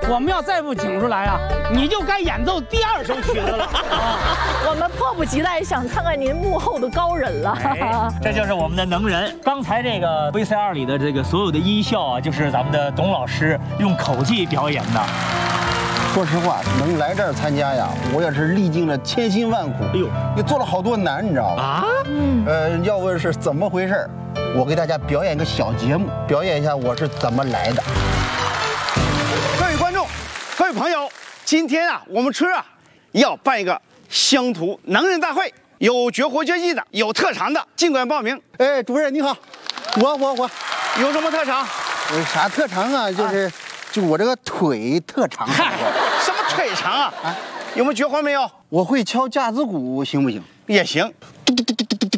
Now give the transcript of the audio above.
我们要再不请出来啊，你就该演奏第2首曲子了。 我们迫不及待想看看您幕后的高人了。 这就是我们的能人。刚才这个 VCR 里的这个所有的音效啊，就是咱们的董老师用口技表演的。 说实话，能来这儿参加呀，我也是历尽了千辛万苦。哎呦，也做了好多难，你知道吗？啊，要问是怎么回事，我给大家表演个小节目，表演一下我是怎么来的。 各位观众，各位朋友，今天啊，我们村啊要办一个乡土能人大会，有绝活绝技的，有特长的，尽管报名。 哎，主任你好，我有什么特长？ 啥特长啊？就我这个腿特长。 嗨，什么腿长啊？有没有绝活没有？ 我会敲架子鼓，行不行？ 也行。